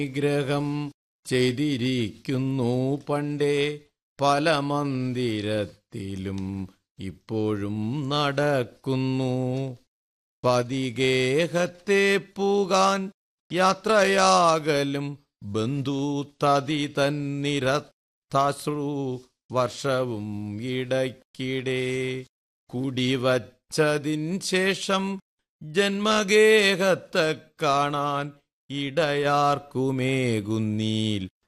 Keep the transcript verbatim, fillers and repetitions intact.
നിഗ്രഹം ചെയ്തിരിക്കുന്നു പണ്ടേ പല മന്ദിരത്തിലും ഇപ്പോഴും നടക്കുന്നു. പതിഗേഹത്തെ പൂകാൻ യാത്രയാകലും ബന്ധു തതി തന്നിരത്താശ്രു വർഷവും ഇടയ്ക്കിടെ കുടിവച്ചതിൻ ശേഷം ജന്മഗേഹത്തെ കാണാൻ ഇടയാർക്കുമേകുന്നീൽ